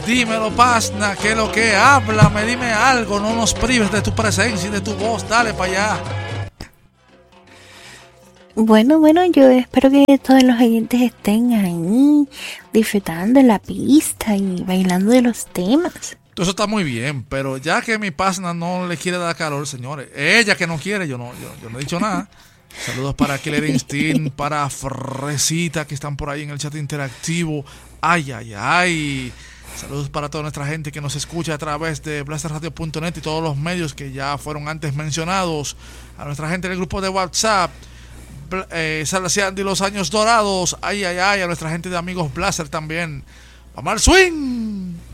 Dímelo, Pasna, que lo que háblame, dime algo, no nos prives de tu presencia y de tu voz, dale para allá. Bueno, yo espero que todos los oyentes estén ahí disfrutando de la pista y bailando de los temas. Todo eso está muy bien, pero ya que mi Pasna no le quiere dar calor, señores, ella que no quiere, yo no he dicho nada. Saludos para Killer Instinct, para Fresita que están por ahí en el chat interactivo. Ay. Saludos para toda nuestra gente que nos escucha a través de blasterradio.net y todos los medios que ya fueron antes mencionados. A nuestra gente del grupo de WhatsApp, Salesian y los Años Dorados. Ay. A nuestra gente de Amigos Blaster también. ¡Vamos al swing!